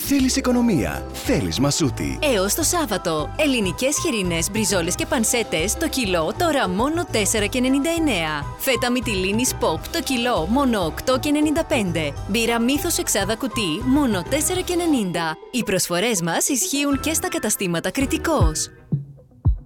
Θέλεις οικονομία. Θέλεις Μασούτη. Έως το Σάββατο. Ελληνικές χοιρινές μπριζόλες και πανσέτες το κιλό τώρα μόνο 4,99. Φέτα μυτιλίνης Pop το κιλό μόνο 8,95. Μπύρα Μύθος εξάδα κουτί μόνο 4,90. Οι προσφορές μας ισχύουν και στα καταστήματα Κρητικός.